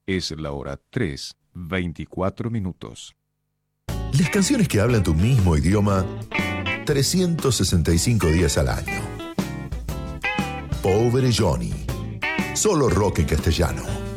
Es la hora 3:24. Las canciones que hablan tu mismo idioma 365 días al año. Pobre Johnny. Solo rock en castellano.